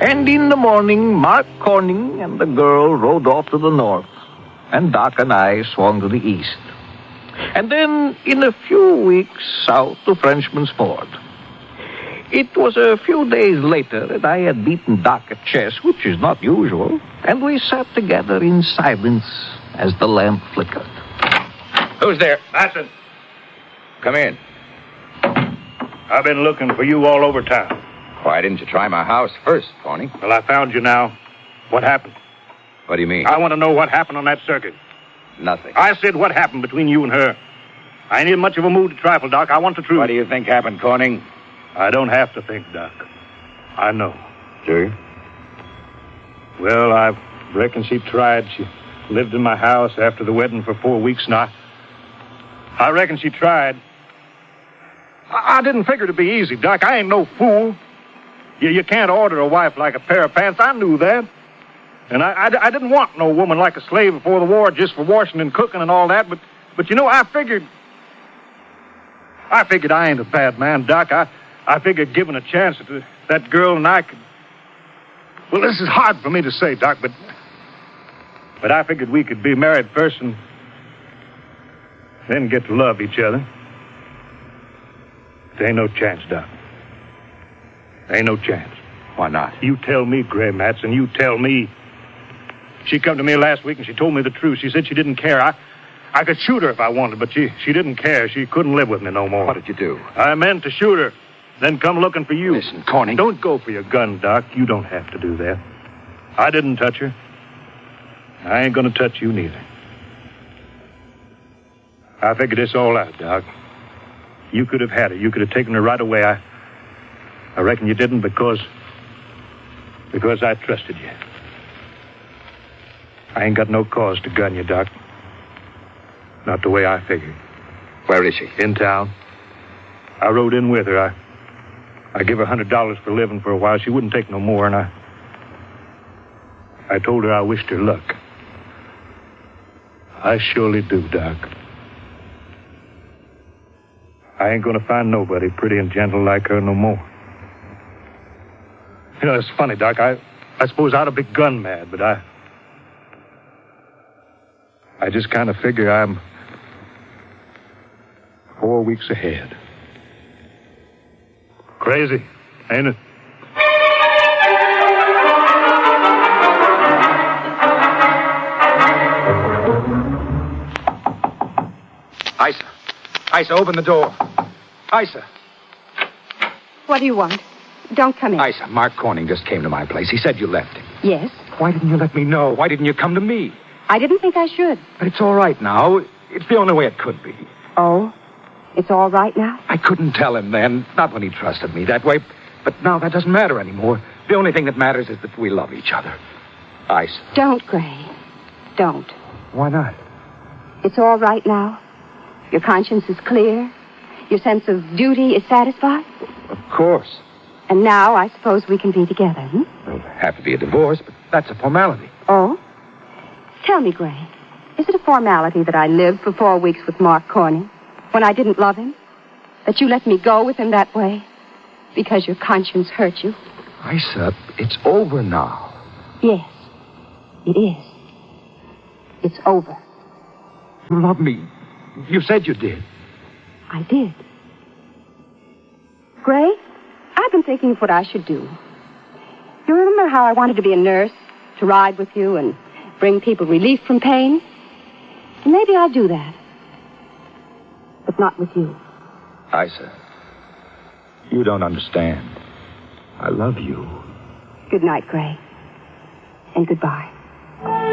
And in the morning, Mark Corning and the girl rode off to the north, and Doc and I swung to the east. And then, in a few weeks, south to Frenchman's Ford. It was a few days later that I had beaten Doc at chess, which is not usual, and we sat together in silence as the lamp flickered. Who's there? Matson, Come in. I've been looking for you all over town. Why didn't you try my house first, Corning? Well, I found you now. What happened? What do you mean? I want to know what happened on that circuit. Nothing. I said what happened between you and her. I ain't in much of a mood to trifle, Doc. I want the truth. What do you think happened, Corning? I don't have to think, Doc. I know. Do you? Well, I reckon she tried. She lived in my house after the wedding for 4 weeks now. I reckon she tried. I didn't figure it'd be easy, Doc. I ain't no fool. You can't order a wife like a pair of pants. I knew that. And I didn't want no woman like a slave before the war just for washing and cooking and all that. But you know, I figured I ain't a bad man, Doc. I figured given a chance that girl and I could... Well, this is hard for me to say, Doc, but I figured we could be married first and then get to love each other. There ain't no chance, Doc. There ain't no chance. Why not? You tell me, Gray Matson, you tell me. She come to me last week and she told me the truth. She said she didn't care. I could shoot her if I wanted, but she didn't care. She couldn't live with me no more. What did you do? I meant to shoot her, then come looking for you. Listen, Corning. Don't go for your gun, Doc. You don't have to do that. I didn't touch her. I ain't gonna touch you neither. I figured this all out, Doc. You could have had her. You could have taken her right away. I reckon you didn't because I trusted you. I ain't got no cause to gun you, Doc. Not the way I figured. Where is she? In town. I rode in with her. I give her $100 for living for a while. She wouldn't take no more, and I told her I wished her luck. I surely do, Doc. I ain't gonna find nobody pretty and gentle like her no more. You know, it's funny, Doc. I suppose I'd have been gun mad, but I just kind of figure I'm 4 weeks ahead. Crazy, ain't it? Isa, open the door. Isa. What do you want? Don't come in. Isa, Mark Corning just came to my place. He said you left him. Yes? Why didn't you let me know? Why didn't you come to me? I didn't think I should. But it's all right now. It's the only way it could be. Oh? It's all right now? I couldn't tell him then, not when he trusted me that way. But now that doesn't matter anymore. The only thing that matters is that we love each other. Isa. Don't, Gray. Don't. Why not? It's all right now. Your conscience is clear. Your sense of duty is satisfied. Of course. And now I suppose we can be together, hmm? There'll have to be a divorce, but that's a formality. Oh? Tell me, Gray, is it a formality that I lived for 4 weeks with Mark Corning when I didn't love him? That you let me go with him that way because your conscience hurt you? Isa, it's over now. Yes, it is. It's over. You love me. You said you did. I did. Gray, I've been thinking of what I should do. You remember how I wanted to be a nurse, to ride with you and bring people relief from pain? And maybe I'll do that. But not with you. Isa, you don't understand. I love you. Good night, Gray. And goodbye.